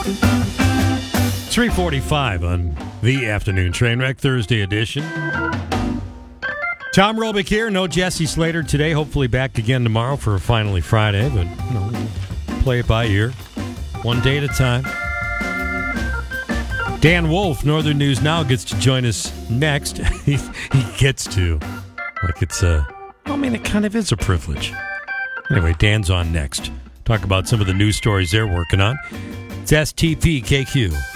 3:45 on the afternoon train wreck Thursday edition. Tom Robick here. No Jesse Slater today. Hopefully back again tomorrow for Finally Friday. But we'll play it by ear, one day at a time. Dan Wolf, Northern News Now, gets to join us next. he gets to, like it's it kind of is a privilege. Anyway, Dan's on next. Talk about some of the news stories they're working on. It's STP KQ.